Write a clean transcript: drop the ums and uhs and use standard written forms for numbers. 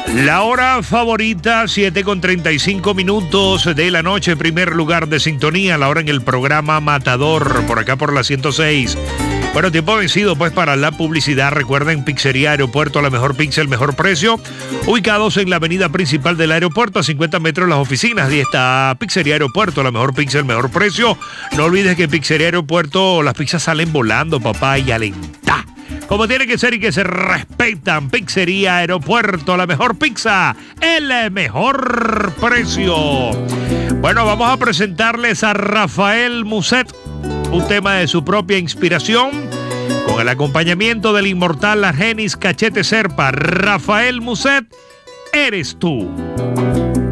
La hora favorita, 7:35 de la noche, primer lugar de sintonía, la hora en el programa Matador, por acá por la 106. Bueno, tiempo vencido pues para la publicidad. Recuerden, Pizzería Aeropuerto, la mejor pizza, el mejor precio. Ubicados en la avenida principal del aeropuerto, a 50 metros de las oficinas. Y está Pizzería Aeropuerto, la mejor pizza, el mejor precio. No olvides que en Pizzería Aeropuerto las pizzas salen volando, papá, y alentá. Como tiene que ser y que se respetan. Pizzería Aeropuerto, la mejor pizza, el mejor precio. Bueno, vamos a presentarles a Rafael Musset, un tema de su propia inspiración, con el acompañamiento del inmortal Argenis Cachete Serpa. Rafael Musset, eres tú.